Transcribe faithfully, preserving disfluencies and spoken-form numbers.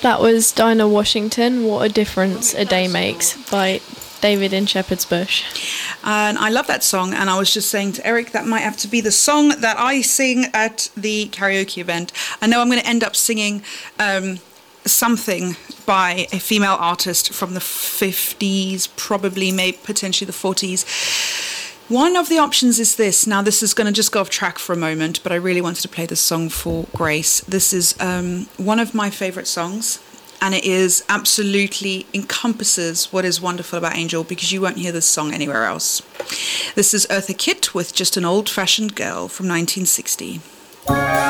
That was Dinah Washington, What a Difference a Day Makes, by David in Shepherd's Bush. And I love that song, and I was just saying to Eric that might have to be the song that I sing at the karaoke event. I know I'm going to end up singing um, something by a female artist from the fifties, probably, maybe potentially the forties. One of the options is this. Now, this is going to just go off track for a moment, but I really wanted to play this song for Grace. This is um, one of my favourite songs, and it is absolutely encompasses what is wonderful about Angel, because you won't hear this song anywhere else. This is Eartha Kitt with Just an Old-Fashioned Girl from nineteen sixty.